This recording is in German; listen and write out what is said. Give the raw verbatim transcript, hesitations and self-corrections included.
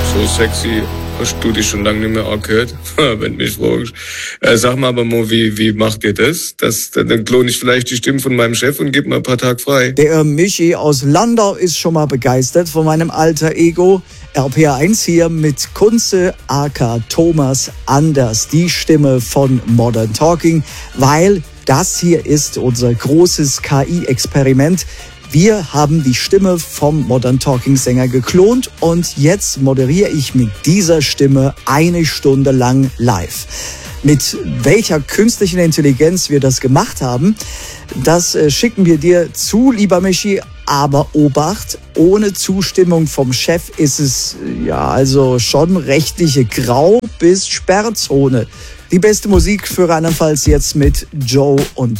so sexy hast du dich schon lange nicht mehr angehört, wenn du mich fragst. Äh, sag mal aber mal, wie, wie macht ihr das? das? Dann klone ich vielleicht die Stimme von meinem Chef und gebe mir ein paar Tage frei. Der Michi aus Landau ist schon mal begeistert von meinem alter Ego. R P R eins hier mit Kunze aka Thomas Anders, die Stimme von Modern Talking, weil das hier ist unser großes K I-Experiment. Wir haben die Stimme vom Modern Talking Sänger geklont und jetzt moderiere ich mit dieser Stimme eine Stunde lang live. Mit welcher künstlichen Intelligenz wir das gemacht haben, das äh, schicken wir dir zu, lieber Michi. Aber Obacht, ohne Zustimmung vom Chef ist es ja also schon rechtliche Grau- bis Sperrzone. Die beste Musik für rheinland-pfalz jetzt mit Joe und